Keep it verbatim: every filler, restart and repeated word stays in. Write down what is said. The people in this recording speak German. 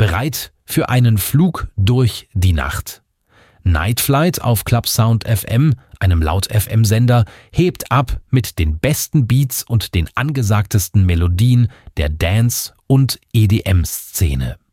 Bereit für einen Flug durch die Nacht. Night Flight auf Clubsound F M, einem Laut-F M-Sender, hebt ab mit den besten Beats und den angesagtesten Melodien der Dance- und E D M-Szene.